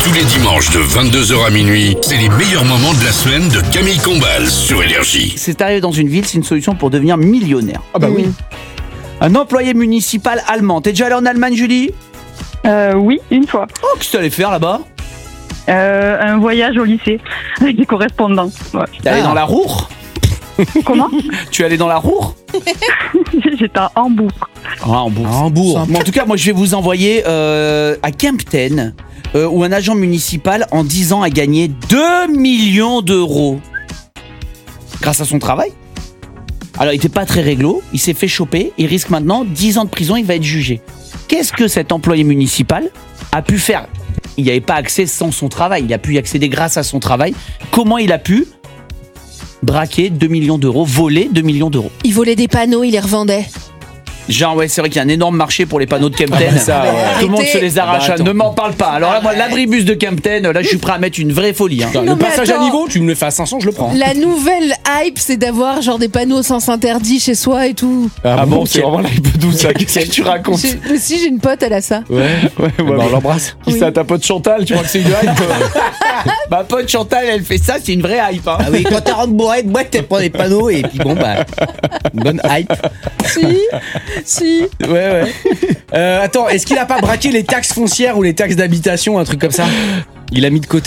Tous les dimanches de 22h à minuit, c'est les meilleurs moments de la semaine de Camille Combal sur Énergie. C'est arrivé dans une ville, c'est une solution pour devenir millionnaire. Ah bah oui. Un employé municipal allemand. T'es déjà allé en Allemagne, Julie? Oui, une fois. Oh, qu'est-ce que t'allais faire là-bas? Un voyage au lycée avec des correspondants. Ouais. T'es allé dans la Ruhr? Comment? Tu es allé dans la Ruhr? J'étais à Hambourg. Ah, en Bourg. À Hambourg. Bon, en tout cas, moi, je vais vous envoyer à Kempten, où un agent municipal, en 10 ans, a gagné 2 millions d'euros. Grâce à son travail. Alors, il n'était pas très réglo, il s'est fait choper, il risque maintenant 10 ans de prison, il va être jugé. Qu'est-ce que cet employé municipal a pu faire? Il n'y avait pas accès sans son travail, il a pu y accéder grâce à son travail. Comment il a pu braquer 2 millions d'euros, voler 2 millions d'euros? Il volait des panneaux, il les revendait. Genre, ouais, c'est vrai qu'il y a un énorme marché pour les panneaux de Kempten. ça, ouais. Tout le monde Arrêtez. se les arrache. Bah, attends. Ne m'en parle pas. Alors là, moi, l'abribus de Kempten, là, je suis prêt à mettre une vraie folie. Hein. Le Non, mais passage à attends. niveau, tu me le fais à 500, je le prends. La nouvelle hype, c'est d'avoir genre des panneaux sens interdits chez soi et tout. Ah bon, c'est vraiment là, il peut d'où ça? Qu'est-ce que tu racontes? Moi aussi, j'ai une pote, elle a ça. Ouais, bah, on l'embrasse. Qui ça, ta pote Chantal? Tu crois que c'est une hype? Ma pote Chantal, elle fait ça, c'est une vraie hype. Hein. Ah oui, quand t'as rentre bourrée de boîte, tu prends des panneaux et puis bon, bah, une bonne hype. Si. Ouais. Attends, est-ce qu'il a pas braqué les taxes foncières ou les taxes d'habitation, un truc comme ça? Il a mis de côté